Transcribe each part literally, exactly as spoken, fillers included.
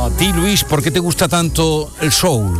A ti, Luis, ¿por qué te gusta tanto el soul?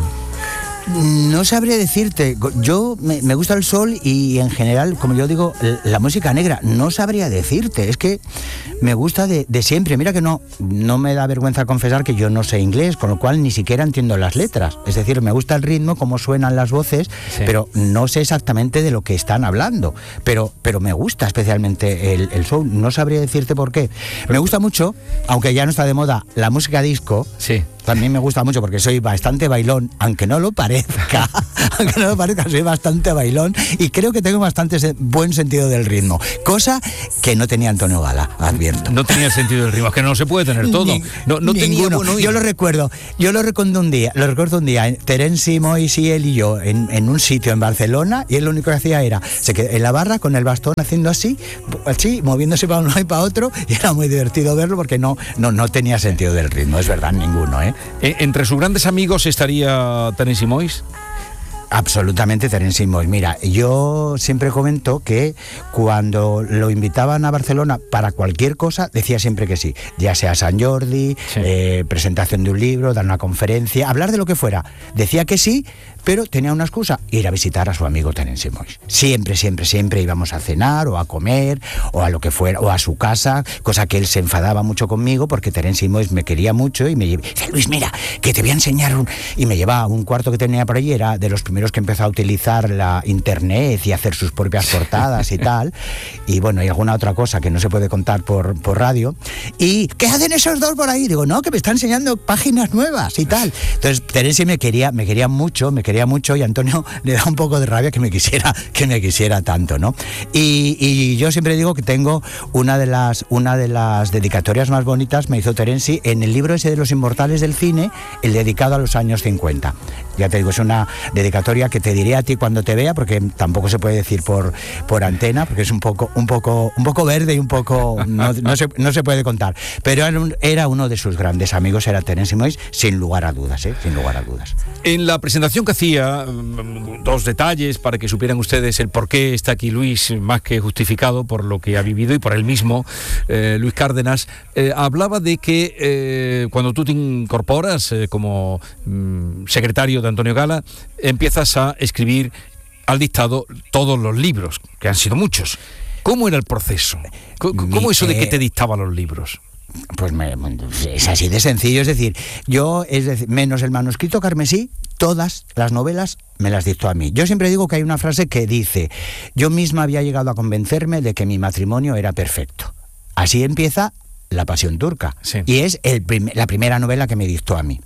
No sabría decirte. Yo me, me gusta el soul y en general, como yo digo, la música negra. No sabría decirte. Es que me gusta de, de siempre. Mira que no, no me da vergüenza confesar que yo no sé inglés, con lo cual ni siquiera entiendo las letras. Es decir, me gusta el ritmo, cómo suenan las voces, sí, pero no sé exactamente de lo que están hablando. Pero, pero me gusta especialmente el, el soul. No sabría decirte por qué. Me gusta mucho, aunque ya no está de moda, la música disco. Sí. También me gusta mucho porque soy bastante bailón, aunque no lo parezca, aunque no lo parezca, soy bastante bailón y creo que tengo bastante se- buen sentido del ritmo, cosa que no tenía Antonio Gala, advierto. No tenía sentido del ritmo, es que no se puede tener todo. Ni, no no tenía buen oído. Yo lo recuerdo, yo lo recuerdo un día, lo recuerdo un día, Terenci Mois y él y yo en, en un sitio en Barcelona, y él lo único que hacía era, se quedó en la barra con el bastón haciendo así, así, moviéndose para uno y para otro, y era muy divertido verlo porque no, no, no tenía sentido del ritmo, es verdad, ninguno, ¿eh? ¿Entre sus grandes amigos estaría Terenci Mois? Absolutamente, Terenci Mois. Mira, yo siempre comento que cuando lo invitaban a Barcelona para cualquier cosa, decía siempre que sí. Ya sea San Jordi, sí. eh, presentación de un libro, dar una conferencia, hablar de lo que fuera. Decía que sí, pero tenía una excusa, ir a visitar a su amigo Terenci Mois. Siempre, siempre, siempre íbamos a cenar o a comer o a lo que fuera, o a su casa, cosa que él se enfadaba mucho conmigo porque Terenci Mois me quería mucho y me dice, Luis, mira, que te voy a enseñar un... Y me llevaba a un cuarto que tenía por allí, era de los primeros que empezó a utilizar la internet y a hacer sus propias portadas y tal, y bueno, y alguna otra cosa que no se puede contar por, por radio. ¿Y qué hacen esos dos por ahí? Digo, no, que me están enseñando páginas nuevas y tal. Entonces, Terenci me quería, me quería mucho, me quería mucho, y Antonio le da un poco de rabia que me quisiera, que me quisiera tanto, ¿no? Y, y yo siempre digo que tengo una de las, una de las dedicatorias más bonitas, me hizo Terenci en el libro ese de los inmortales del cine, el dedicado a los años cincuenta. Ya te digo, es una dedicatoria que te diré a ti cuando te vea, porque tampoco se puede decir por, por antena, porque es un poco, un poco, un poco verde y un poco no, no, se, no se puede contar. Pero era, un, era uno de sus grandes amigos, era Terenci Mois, sin lugar a dudas, ¿eh? Sin lugar a dudas. En la presentación que hacía, dos detalles para que supieran ustedes el por qué está aquí Luis, más que justificado por lo que ha vivido y por él mismo, eh, Luis Cárdenas, eh, hablaba de que eh, cuando tú te incorporas eh, como mm, secretario de Antonio Gala, empiezas a escribir al dictado todos los libros, que han sido muchos. ¿Cómo era el proceso? ¿Cómo, cómo eso de que te dictaba los libros? Pues me, es así de sencillo, es decir, yo, es decir, menos el manuscrito carmesí, todas las novelas me las dictó a mí. Yo siempre digo que hay una frase que dice, yo misma había llegado a convencerme de que mi matrimonio era perfecto. Así empieza La Pasión Turca, sí. Y es el prim- la primera novela que me dictó a mí.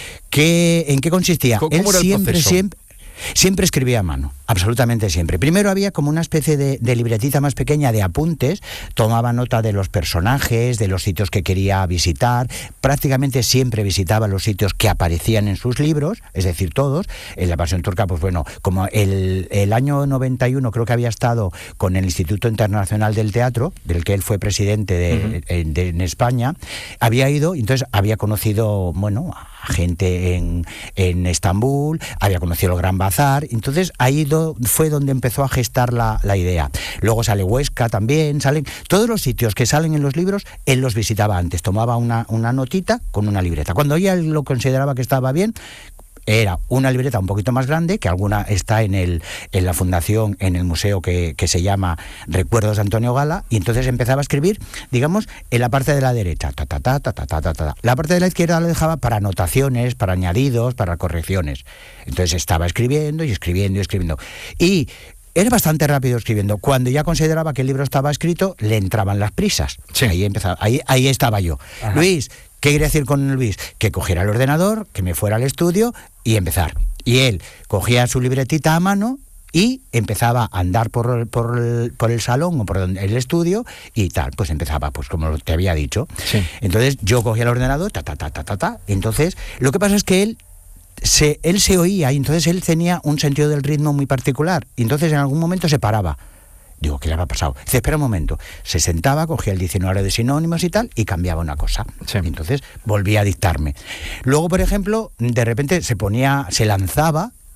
¿Qué, ¿En qué consistía? ¿Cómo Él era el siempre, proceso? siempre... Siempre escribía a mano, absolutamente siempre. Primero había como una especie de, de libretita más pequeña de apuntes, tomaba nota de los personajes, de los sitios que quería visitar, prácticamente siempre visitaba los sitios que aparecían en sus libros, es decir, todos. En La Pasión Turca, pues bueno, como el, el año noventa y uno creo que había estado con el Instituto Internacional del Teatro, del que él fue presidente de, uh-huh. de, de, en España, había ido, entonces había conocido, bueno, a gente en, en Estambul, había conocido el Gran Bazar, entonces ahí do, fue donde empezó a gestar la, la idea. Luego sale Huesca también, salen todos los sitios que salen en los libros, él los visitaba antes, tomaba una, una notita con una libreta. Cuando ya él lo consideraba que estaba bien, era una libreta un poquito más grande, que alguna está en el en la fundación, en el museo que, que se llama Recuerdos de Antonio Gala, y entonces empezaba a escribir, digamos, en la parte de la derecha, ta ta ta ta ta ta ta ta. La parte de la izquierda la dejaba para anotaciones, para añadidos, para correcciones. Entonces estaba escribiendo y escribiendo y escribiendo. Y era bastante rápido escribiendo. Cuando ya consideraba que el libro estaba escrito, le entraban las prisas. Sí. Ahí empezaba, ahí, ahí estaba yo. Ajá. Luis, ¿qué quería decir con Luis? Que cogiera el ordenador, que me fuera al estudio y empezar. Y él cogía su libretita a mano y empezaba a andar por, por, el, por el salón o por el estudio y tal. Pues empezaba, pues como te había dicho. Sí. Entonces yo cogía el ordenador, ta, ta, ta, ta, ta, ta. Entonces, lo que pasa es que él se, él se oía y entonces él tenía un sentido del ritmo muy particular. Y entonces en algún momento se paraba. Digo, ¿qué le había pasado? Dice, espera un momento. Se sentaba, cogía el diccionario de sinónimos y tal, y cambiaba una cosa. Sí. Y entonces volvía a dictarme. Luego, por ejemplo, de repente se ponía, se lanzaba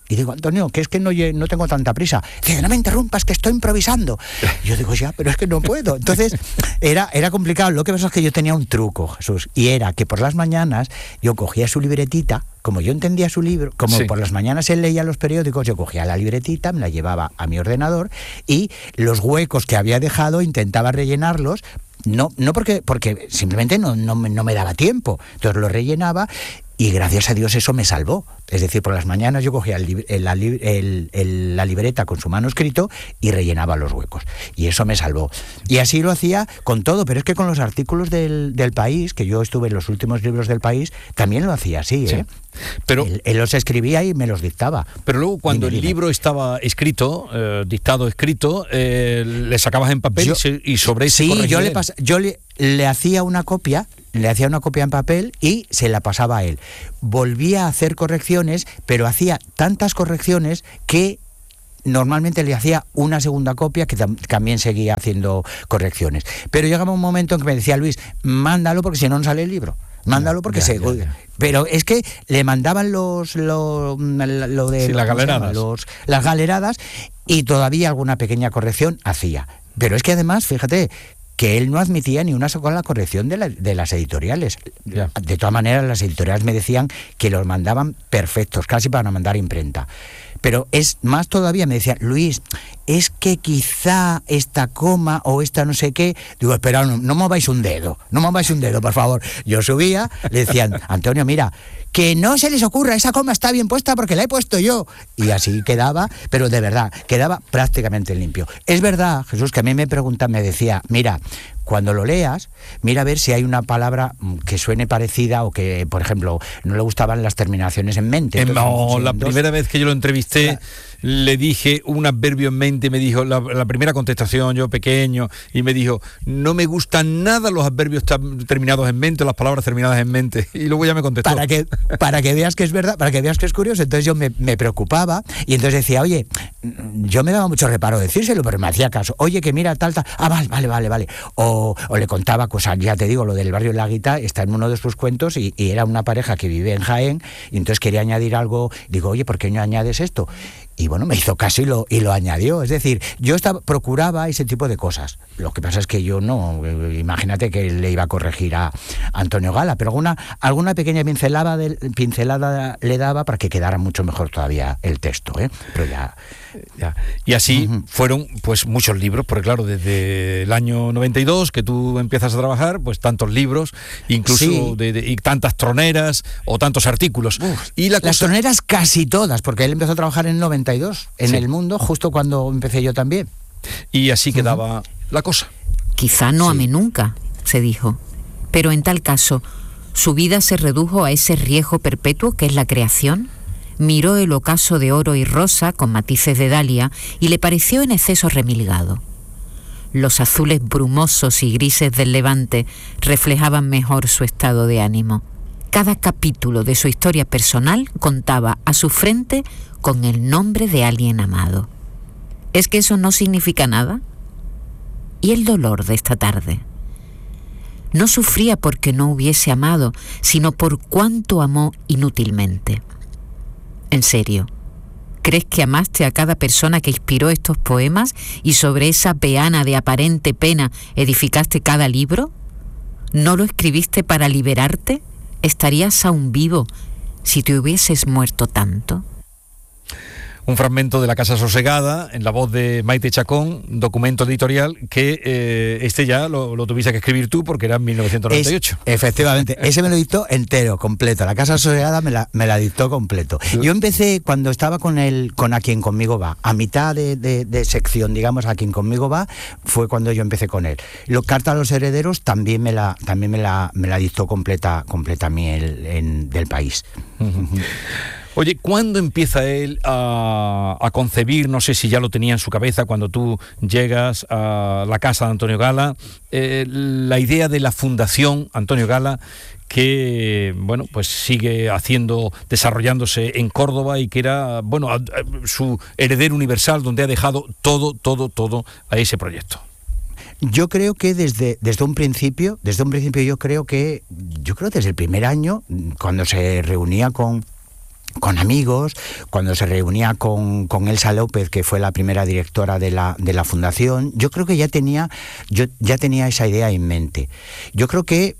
Y digo, Antonio, que es que no, no tengo tanta prisa. Dice, no me interrumpas, que estoy improvisando. Y yo digo, ya, pero es que no puedo. Entonces, era, era complicado. Lo que pasa es que yo tenía un truco, Jesús, y era que por las mañanas yo cogía su libretita, como yo entendía su libro, como sí. por las mañanas él leía los periódicos, yo cogía la libretita, me la llevaba a mi ordenador y los huecos que había dejado intentaba rellenarlos. No, no porque, porque simplemente no, no, no me daba tiempo. Entonces lo rellenaba y gracias a Dios eso me salvó. Es decir, por las mañanas yo cogía el, el, el, el, la libreta con su manuscrito y rellenaba los huecos. Y eso me salvó. Y así lo hacía con todo, pero es que con los artículos del, del País, que yo estuve en los últimos libros del País, también lo hacía así, ¿eh? Sí. Pero él, él los escribía y me los dictaba. Pero luego cuando dime, el dime. libro estaba escrito, eh, dictado escrito, eh, le sacabas en papel yo, y sobre ese sí, yo le pas, yo le, le hacía una copia, le hacía una copia en papel y se la pasaba a él. Volvía a hacer correcciones, pero hacía tantas correcciones que normalmente le hacía una segunda copia que tam- también seguía haciendo correcciones. Pero llegaba un momento en que me decía, Luis, mándalo porque si no no sale el libro. Mándalo porque ya, se... Ya, ya. Pero es que le mandaban los... Lo, lo de... Sí, las galeradas. Los, las galeradas y todavía alguna pequeña corrección hacía. Pero es que además, fíjate, que él no admitía ni una sola corrección de, la, de las editoriales. Ya. De todas maneras, las editoriales me decían que los mandaban perfectos, casi para mandar imprenta. Pero es más todavía, me decía, Luis, es que quizá esta coma o esta no sé qué... Digo, espera, no, no mováis un dedo, no mováis un dedo, por favor. Yo subía, le decían, Antonio, mira, que no se les ocurra, esa coma está bien puesta porque la he puesto yo. Y así quedaba, pero de verdad, quedaba prácticamente limpio. Es verdad, Jesús, que a mí me pregunta, me decía, mira, cuando lo leas, mira a ver si hay una palabra que suene parecida o que, por ejemplo, no le gustaban las terminaciones en mente. Entonces, no, la dos... primera vez que yo lo entrevisté, la... le dije un adverbio en mente, me dijo, la, la primera contestación, yo pequeño, y me dijo, no me gustan nada los adverbios terminados en mente, las palabras terminadas en mente. Y luego ya me contestó. Para que, para que veas que es verdad, para que veas que es curioso. Entonces yo me, me preocupaba y entonces decía, oye, yo me daba mucho reparo decírselo, pero me hacía caso. Oye, que mira, tal, tal, ah, vale, vale, vale, vale. O, o le contaba cosas, ya te digo, lo del barrio de la Guita está en uno de sus cuentos y, y era una pareja que vive en Jaén y entonces quería añadir algo, digo, oye, ¿por qué no añades esto? Y bueno, me hizo caso y lo, y lo añadió. Es decir, yo estaba, procuraba ese tipo de cosas. Lo que pasa es que yo no, imagínate que le iba a corregir a Antonio Gala, pero alguna, alguna pequeña pincelada, de, pincelada le daba para que quedara mucho mejor todavía el texto, ¿eh? Pero ya... ya. Y así uh-huh. fueron pues muchos libros, porque claro, desde el año noventa y dos que tú empiezas a trabajar, pues tantos libros, incluso sí. de, de, y tantas troneras o tantos artículos. Uf, y la cosa... Las troneras casi todas, porque él empezó a trabajar en el noventa y dos, en sí. El Mundo, justo cuando empecé yo también. Y así quedaba uh-huh. la cosa. Quizá no sí. ame nunca, se dijo, pero en tal caso, ¿su vida se redujo a ese riesgo perpetuo que es la creación? Miró el ocaso de oro y rosa con matices de dalia y le pareció en exceso remilgado. Los azules brumosos y grises del levante reflejaban mejor su estado de ánimo. Cada capítulo de su historia personal contaba a su frente con el nombre de alguien amado. ¿Es que eso no significa nada? ¿Y el dolor de esta tarde? No sufría porque no hubiese amado, sino por cuánto amó inútilmente. En serio, ¿crees que amaste a cada persona que inspiró estos poemas y sobre esa peana de aparente pena edificaste cada libro? ¿No lo escribiste para liberarte? ¿Estarías aún vivo si te hubieses muerto tanto? Un fragmento de La Casa Sosegada, en la voz de Maite Chacón, documento editorial, que eh, este ya lo, lo tuviste que escribir tú porque era en mil novecientos noventa y ocho. Es, efectivamente, ese me lo dictó entero, completo. La Casa Sosegada me la, me la dictó completo. Yo empecé cuando estaba con el, con A Quien Conmigo Va, a mitad de, de, de sección, digamos, A Quien Conmigo Va, fue cuando yo empecé con él. Lo, Carta a los Herederos también me la, también me la, me la dictó completa, completa a mí el, en, del País. Uh-huh. Oye, ¿cuándo empieza él a, a concebir, no sé si ya lo tenía en su cabeza cuando tú llegas a la casa de Antonio Gala, eh, la idea de la Fundación Antonio Gala, que, bueno, pues sigue haciendo, desarrollándose en Córdoba y que era, bueno, a, a, su heredero universal, donde ha dejado todo, todo, todo a ese proyecto? Yo creo que desde, desde un principio, desde un principio yo creo que, yo creo desde el primer año, cuando se reunía con... con amigos, cuando se reunía con, con Elsa López, que fue la primera directora de la, de la fundación, yo creo que ya tenía, yo ya tenía esa idea en mente. Yo creo que,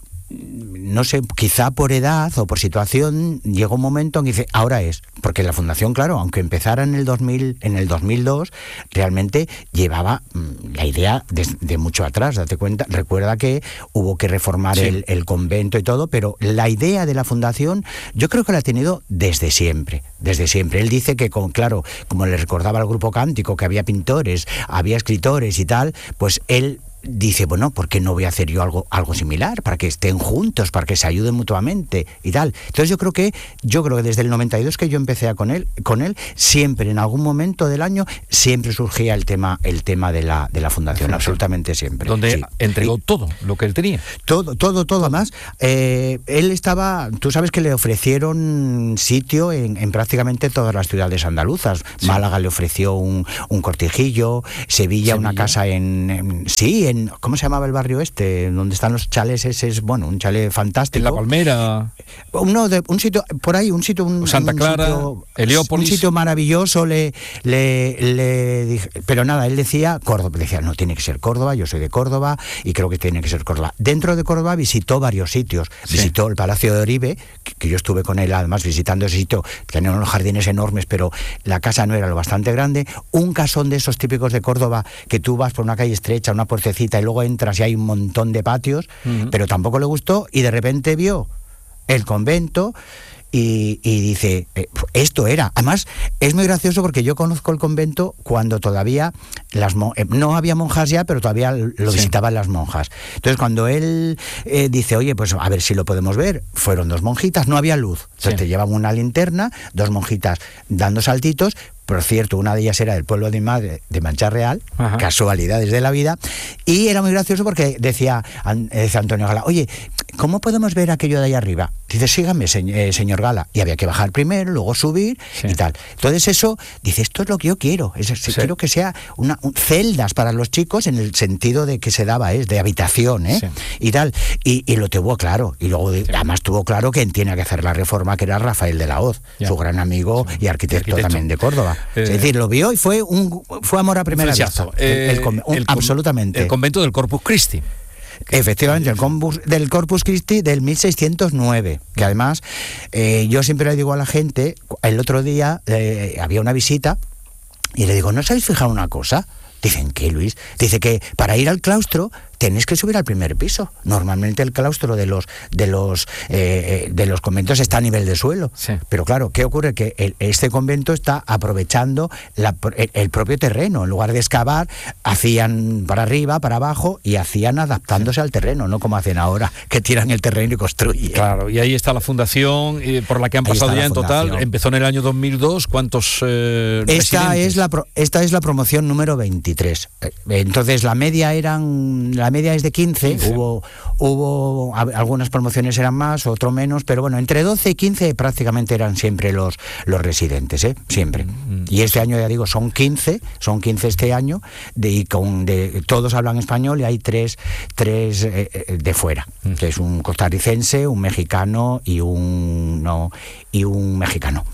no sé, quizá por edad o por situación, llegó un momento en que dice, ahora es, porque la fundación, claro, aunque empezara en el dos mil, en el dos mil dos, realmente llevaba mmm, la idea de, de mucho atrás, date cuenta, recuerda que hubo que reformar sí. el, el convento y todo, pero la idea de la fundación yo creo que la ha tenido desde siempre, desde siempre. Él dice que, con, claro, como le recordaba al grupo cántico, que había pintores, había escritores y tal, pues él dice, bueno, ¿por qué no voy a hacer yo algo, algo similar? Para que estén juntos, para que se ayuden mutuamente y tal. Entonces yo creo que, yo creo que desde el noventa y dos que yo empecé a con él, con él, siempre, en algún momento del año, siempre surgía el tema, el tema de la, de la fundación, absolutamente siempre. Donde sí. entregó y, todo lo que él tenía. Todo, todo, todo más. Eh, él estaba, tú sabes que le ofrecieron sitio en, en prácticamente todas las ciudades andaluzas. Sí. Málaga le ofreció un, un cortijillo, Sevilla, Sevilla. una casa en, en sí, en ¿cómo se llamaba el barrio este? Donde están los chales, ese es, bueno, un chalet fantástico. En La Palmera. Uno de, un sitio, por ahí, un sitio... Un, Santa un Clara, sitio, Heliópolis. Un sitio maravilloso, le, le, le dije, pero nada, él decía Córdoba, decía, no, tiene que ser Córdoba, yo soy de Córdoba y creo que tiene que ser Córdoba. Dentro de Córdoba visitó varios sitios, sí. visitó el Palacio de Oribe, que, que yo estuve con él además visitando ese sitio, tenían unos jardines enormes, pero la casa no era lo bastante grande, un casón de esos típicos de Córdoba, que tú vas por una calle estrecha, una puertecita, y luego entras y hay un montón de patios, uh-huh. pero tampoco le gustó, y de repente vio el convento y, y dice, eh, esto era. Además, es muy gracioso porque yo conozco el convento cuando todavía las mon- eh, no había monjas ya, pero todavía lo sí. visitaban las monjas. Entonces, cuando él eh, dice, oye, pues a ver si lo podemos ver, fueron dos monjitas, no había luz. Entonces sí. te llevaban una linterna, dos monjitas dando saltitos. Por cierto, una de ellas era del pueblo de mi madre, de Mancha Real, Ajá. casualidades de la vida, y era muy gracioso porque decía, decía Antonio Gala, oye, ¿cómo podemos ver aquello de ahí arriba? Dice, sígame, se, eh, señor Gala, y había que bajar primero, luego subir sí. y tal. Entonces eso, dice, esto es lo que yo quiero, es, sí. quiero que sea una un, celdas para los chicos en el sentido de que se daba, es de habitación, ¿eh? Sí. y tal, y, y lo tuvo claro, y luego sí. además tuvo claro que tiene que hacer la reforma, que era Rafael de la Hoz, ya. su gran amigo sí. y, arquitecto y arquitecto también de Córdoba. Eh, es decir, lo vio y fue un fue amor a primera vista. Eh, el, el, un, el, absolutamente. El convento del Corpus Christi. Efectivamente, el Corpus, del Corpus Christi del mil seiscientos nueve, que además eh, yo siempre le digo a la gente, el otro día eh, había una visita y le digo, ¿no os habéis fijado una cosa? Dicen, ¿qué, Luis? Dice que para ir al claustro tenéis que subir al primer piso. Normalmente el claustro de los de los eh, de los conventos está a nivel de suelo. Sí. Pero claro, ¿qué ocurre? Que el, este convento está aprovechando la, el, el propio terreno. En lugar de excavar, hacían para arriba, para abajo, y hacían adaptándose sí. al terreno, no como hacen ahora, que tiran el terreno y construyen. Claro, y ahí está la fundación eh, por la que han ahí pasado ya en fundación. Total. Empezó en el año dos mil dos. ¿Cuántos eh, esta es la pro, esta es la promoción número veintitrés. Entonces la media eran la media es de quince, quince. Hubo, hubo algunas promociones eran más, otro menos, pero bueno, entre doce y quince prácticamente eran siempre los, los residentes, ¿eh? Siempre. Mm-hmm. Y este año, ya digo, son quince, son quince este año, de, y con, de, todos hablan español y hay tres, tres eh, de fuera, mm-hmm. que es un costarricense, un mexicano y un, no, y un mexicano.